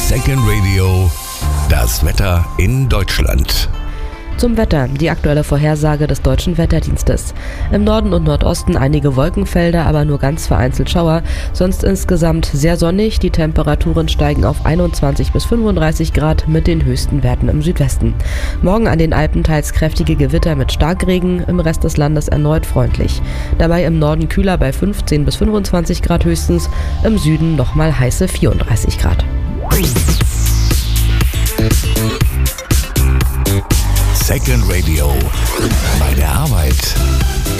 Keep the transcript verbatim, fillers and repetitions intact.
Second Radio, das Wetter in Deutschland. Zum Wetter, die aktuelle Vorhersage des Deutschen Wetterdienstes. Im Norden und Nordosten einige Wolkenfelder, aber nur ganz vereinzelt Schauer. Sonst insgesamt sehr sonnig. Die Temperaturen steigen auf einundzwanzig bis fünfunddreißig Grad mit den höchsten Werten im Südwesten. Morgen an den Alpen teils kräftige Gewitter mit Starkregen, im Rest des Landes erneut freundlich. Dabei im Norden kühler bei fünfzehn bis fünfundzwanzig Grad höchstens, im Süden nochmal heiße vierunddreißig Grad. Second Radio. Bei der Arbeit.